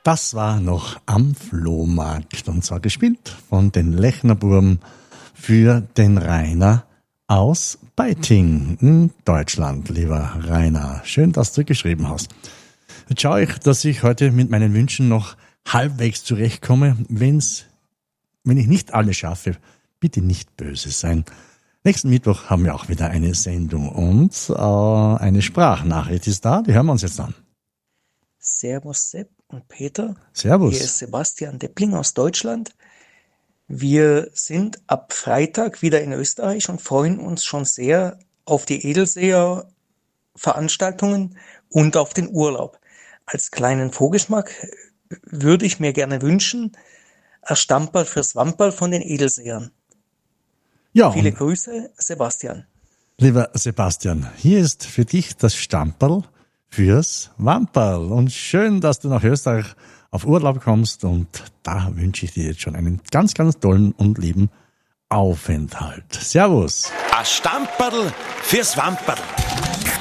Das war noch am Flohmarkt und zwar gespielt von den Lechnerburm für den Rainer aus Beiting in Deutschland. Lieber Rainer, schön, dass du geschrieben hast. Jetzt schaue ich, dass ich heute mit meinen Wünschen noch halbwegs zurechtkomme. Wenn ich nicht alle schaffe, bitte nicht böse sein. Nächsten Mittwoch haben wir auch wieder eine Sendung und eine Sprachnachricht ist da. Die hören wir uns jetzt an. Servus Sepp und Peter. Servus. Hier ist Sebastian Deppling aus Deutschland. Wir sind ab Freitag wieder in Österreich und freuen uns schon sehr auf die Edelseer Veranstaltungen und auf den Urlaub. Als kleinen Vorgeschmack würde ich mir gerne wünschen, ein Stamperl fürs Wamperl von den Edelseern. Ja, Viele Grüße, Sebastian. Lieber Sebastian, hier ist für dich das Stamperl fürs Wamperl. Und schön, dass du nach Österreich auf Urlaub kommst. Und da wünsche ich dir jetzt schon einen ganz, ganz tollen und lieben Aufenthalt. Servus. Ein Stamperl fürs Wamperl.